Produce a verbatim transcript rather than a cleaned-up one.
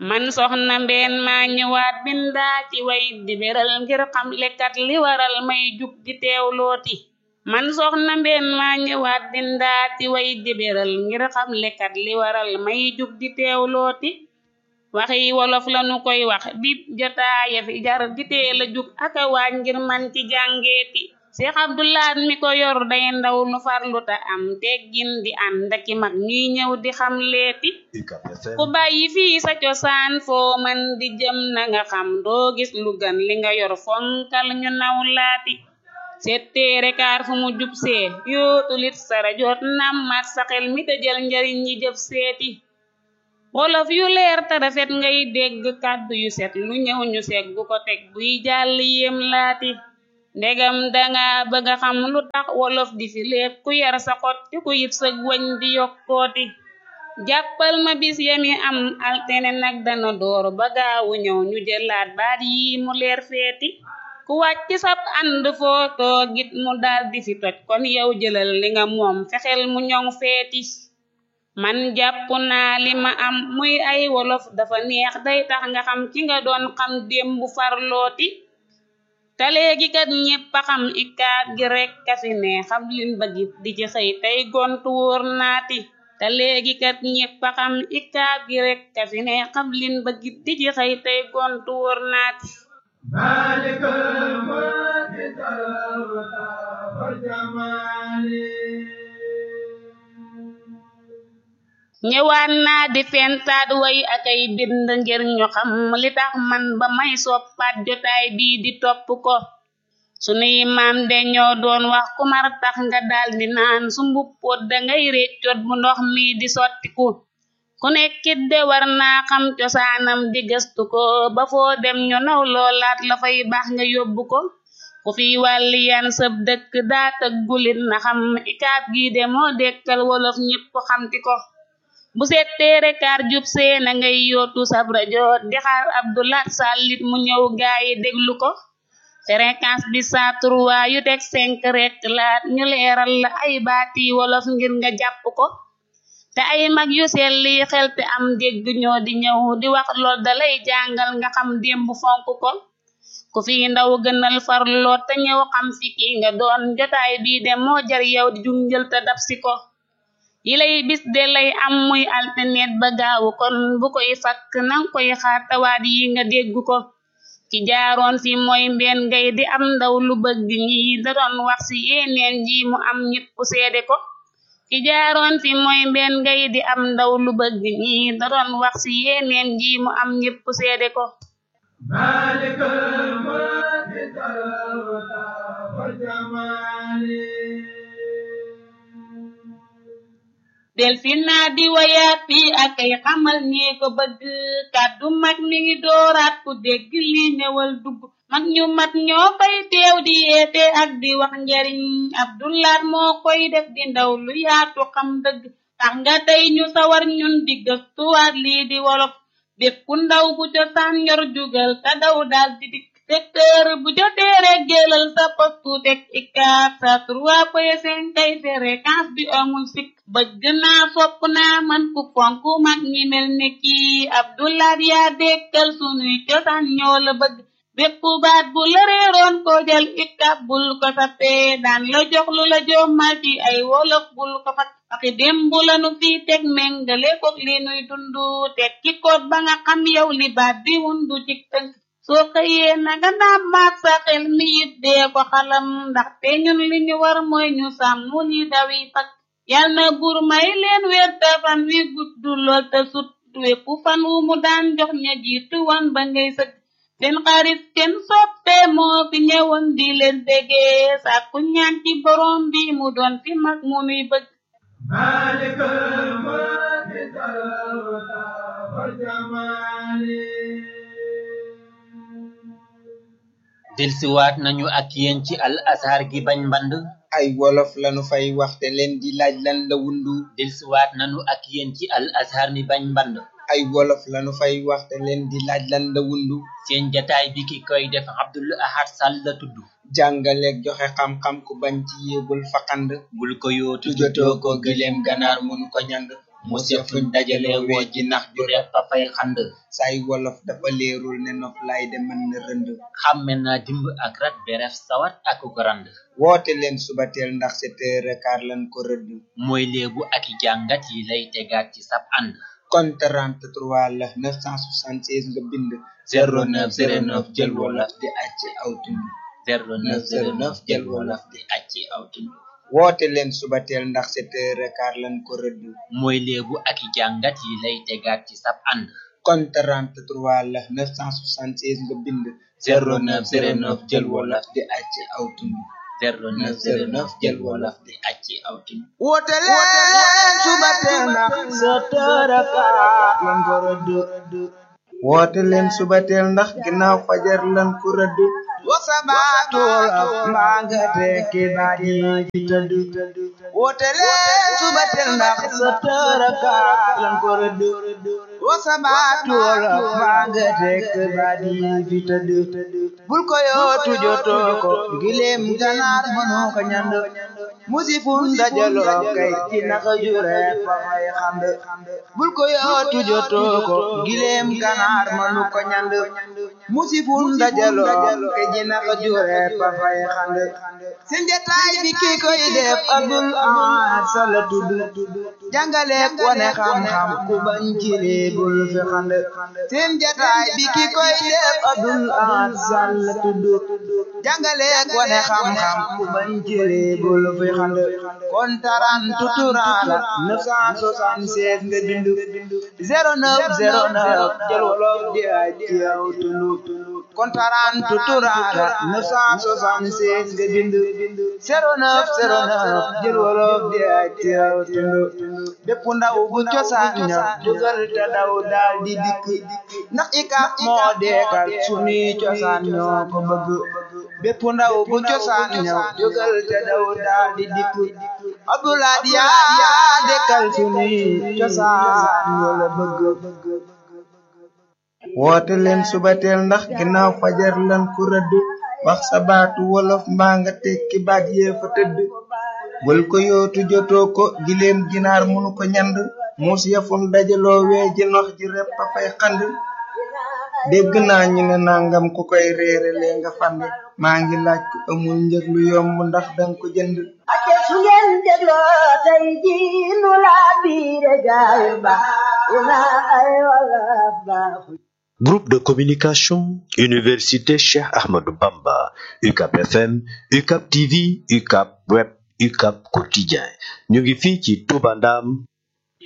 man soxna mbeen maa ñëwaat bindaa ci way di beral ngir xam lekkat li waral may jug di teewlooti man soxna mbeen maa ñëwaat bindaa ci way di beral ngir xam lekkat li waral may jug di teewlooti waxi wolof lanu koy wax bip jotaaya fi jar di teel a jug aka waaj ngir man ci jàngeeti Seex Abdulaat mi ko yor day ndaw lu farlu ta am teggin di ànd aki mag ñuy ñëw di xam leeti ku bàyyi fii sa cosaan foo man di jëm na nga xam doo gis lu gan li nga yor fonkal ñu naw laati setteere kaar fu mu jub see yootulit sara jot nammat sa xel mi te jël njariñ ñi jëf seeti wolof yu leer te rafet ngay dégg kàddu yu set lu ñëw ñu seggu ko teg buy jàll yéem laati ndegam danga bëgga xam lu tax wolof di fi lépp ku yar sa xot te ku yit sëg wañ di yokkooti jàppal ma bis yami am altene nag dana door ba gaawu ñëw ñu jëlaat baat yi mu leer feeti ku wàcc sab ànd foo toogit mu dal di fi toj kon yow jëlal li nga moom fexel mu ñoŋ feeti man jàpp naa li ma am muy ay wolof dafa neex day tax nga xam ki nga doon xam démb farlooti te léegi kat ñépp a xam ikaat gi rekk ka fi ne xam lin bëggit di ci xëy tey gontu wóor naati te léegi kat ñépp a xam ikaat gi rekk ka fi ne xam lin bëggit di ci xëy tey gontu wóor naati maalikal mulki wal jamaali ñëwaan naa di fentaat way akay bind ngir ñu xam li tax man ba may soppaat jotaay bii di topp ko sunuy maam de ñoo doon wax ku mar tax nga daldi naan su mbuppoot dangay réccoot bu ndox mi di sottiku ku nekkit de war naa xam cosaanam di gëstu ko ba foo dem ñu naw loolaat la fay baax nga yóbbu ko ku fi wàlli yan sëb dëkk daa tëggulit na xam ikaat gi de moo dekkal wolof ñépp xamti ko bu setteere kaar jub see na ngay yootu sab rajo di xaar Abdulaat Sàllit mu ñëw gaayi déglu ko fréquence bi cent trois yu teg cinq rekk laat ñu leeral la ay baati wolof ngir nga jàpp ko te ay mag yu selli xel te am dégg ñoo di ñëw di wax lool dalay jàngal nga xam démb fonk ko ku fi ndaw gënal farloo te ñëw xam fi ki nga doon jotaay bii de moo jar yow di junjël te dab si ko yilay bis de lay am muy alternet ba gaawu kon bu koy fakk nang koy xaar tawaat yi nga déggu ko ki jaaroon fi mooy mbeen ngay di am ndaw lu bëgg ñi da doon wax ci yeneen ji mu am ñépp seede ko ki jaaroon fi mooy mbeen ngay di am ndaw lu bëgg ñi da doon wax ci yeneen ji mu am ñépp seede ko maalikal mulki wal jamaali del fi naa di wayaat fi akay xamal ñee ko bëgg kàddu mag mi ngi dooraat ku dégg li ñëwal dugg mag ñu mat ñoo fay teew di yeete ak di wax njariñ Abdulaat moo koy def di ndaw lu yaatu xam dëgg tax nga tey ñu sawar ñun di gëstuwaat lii di wolof bépp ndaw bu cosaan yor jugal te daw dal di dikk secteur bu jotee rek jëlal sa postu teg ikaat sa trois point cinq kay fréquence bi amul sikk bëgg naa sopp naa man ku fonk mag ñi mel ne kii Abdulaat yaa dekkal sunuy cosaan ñoo la bëgg bépp baat bu la réeroon ko jël ikaat bul ko sappee daan la jox lu la jommal ci ay wolof bul ko fat waxi démb lanu fii teg méngale ko li nuy dundu teg ci koot ba nga xam yow li baat bi wundu ci tënk soo xëyee na nga naam maat sa xel mi it dee ko xalam ndaxte ñun li ñu war mooy ñu sàmm ni dawi fak yal na buur may leen wér te fan wi gudd lool te sut wépp fan wu mu daan jox ña jiitu wan ba ngay sëgg seen xarit seen soppe moo fi ñëwoon di leen bégee sàkku ñaan ci borom bi mu doon fi mag mu nuy bëgg maalikal mulki wal jamaali delsiwaat nañu ak yéen ci al azhar gi bañ mband ay wolof lanu fay waxte leen di laaj lan la wundu delsiwaat nañu ak yéen ci al azhar mi bañ mband ay wolof lanu fay waxte leen di laaj lan la wundu seen jataay bi ki koy def Abdul Ahad Sall la tudd jàngaleeg joxe xam-xam ku bañ ci yéebul faqand bul ko yootu jotoo ko gëleem ganaar mënu ko ñand mu sef fuñ dajale woo ji nax ju repp a fay xand say wolof dafa leerul ne nof lay de mën na rënd xàmme naa dimb ak rat beref sawat ak ko rand woote leen subateel ndax sept heures quart lan ko rëdd mooy léebu ak i jàngat yi lay tegaat ci sab ànd kon trente-trois la neuf cent soixante-seize nga bind zéro neuf zéro neuf jël wolof di acc aw tund zéro neuf zéro neuf jël wolof di acc aw tund woote leen subateel ndax sept heures quart lan ko rëdd mooy léebu ak i jàngat yi lay tegaat ci sab ànd kon trente-trois la neuf cent soixante-seize nga bind zéro neuf zéro neuf jël wolof di acc aw tund zéro neuf zéro neuf jël wolof di acc aw tund woote leen subateel ndax sept heures quart lan ko rëdd woote leen subateel ndax ginnaaw fajar lan ko rëdd wasabaatul ak mbaa nga tekki baat yi fi tëdd woote leen subateel ndax sept heures quart lan ko rëdd wasabaatul ak mbaa nga tekki baat yi fi tëdd bul ko yootu jotoo ko gileem ganaar mënoo ko ñand musifun dajaloo kay ci naka jure fa fay xand bul ko yootu jotoo ko gileem ganaar mënu ko ñand musifun dajaloo kay ci naka jure fa fay xand seen jataay bi ki koy def Abdul Ahad Sall tudd jàngale wane xam-xam ku bañ ci bul fi xand seen jataay bi ki koy def Abdul Ahad Sall tudd jàngale wane xam-xam ku bañ ci bul fi xand kon taran tuturala neuf cent soixante-seize nga bindu zéro neuf zéro neuf jël wolof di acc aw tund kon taran tuturala neuf cent soixante-seize nga bindu zéro neuf zéro neuf jël wolof di acc aw tund bépp ndaw bu cosaan ña jógal te daw daal di dikk ndax ikap moo deekal sunuy cosaan ñoo ko bëgg bépp ndaw bu cosaan ña jógal te daw daal di dikk Abdoulaye yaa dekkal sunuy cosaan ñoo la bëgg woote leen subateel ndax ginnaaw fajar lan ko rëdd wax sa baatu wolof mbaa nga tekki baat yee fa tëdd bul ko yootu jotoo ko gileem ginaar munu ko ñand muus yafun dajaloo wee ji nox ji repp a fay xand dégg naa ñu ne nangam ku koy réere lee nga fand maa ngi laaj ku amul njëg lu yomb ndax danga ko jënd ake su ngeen dégloo tey ji nu laa biire gaay ba ina ay wala baaxu Groupe de communication, Université Cheikh Ahmadou Bamba, U C A B F M, U C A B T V, U C A B Web, U C A B Quotidien. Ñu ngi fii ci Touba Ndam